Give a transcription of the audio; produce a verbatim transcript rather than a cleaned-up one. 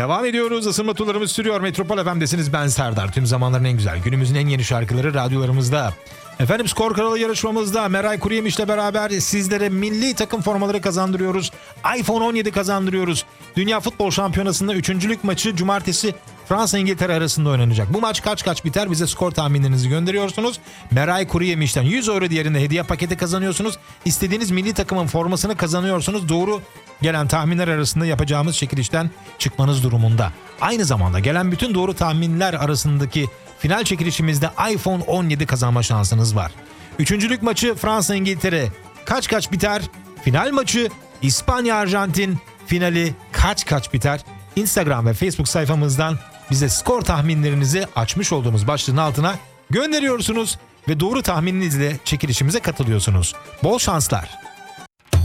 Devam ediyoruz. Isınma turlarımız sürüyor. Metropol F M'desiniz. Ben Serdar. Tüm zamanların en güzel, günümüzün en yeni şarkıları radyolarımızda. Efendim, Skor Kralı yarışmamızda Meray Kuruyemiş'le beraber sizlere milli takım formaları kazandırıyoruz. iPhone on yedi kazandırıyoruz. Dünya Futbol Şampiyonası'nda üçüncülük maçı cumartesi Fransa-İngiltere arasında oynanacak. Bu maç kaç kaç biter? Bize skor tahminlerinizi gönderiyorsunuz. Meray Kuruyemiş'ten yüz euro değerinde hediye paketi kazanıyorsunuz. İstediğiniz milli takımın formasını kazanıyorsunuz. Doğru gelen tahminler arasında yapacağımız çekilişten çıkmanız durumunda. Aynı zamanda gelen bütün doğru tahminler arasındaki final çekilişimizde iPhone on yedi kazanma şansınız var. Üçüncülük maçı Fransa-İngiltere kaç kaç biter? Final maçı İspanya-Arjantin finali kaç kaç biter? Instagram ve Facebook sayfamızdan bize skor tahminlerinizi açmış olduğumuz başlığın altına gönderiyorsunuz ve doğru tahmininizle çekilişimize katılıyorsunuz. Bol şanslar.